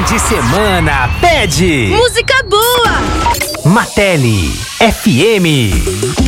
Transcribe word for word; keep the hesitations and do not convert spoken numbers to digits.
de semana pede música boa. Mateli F M.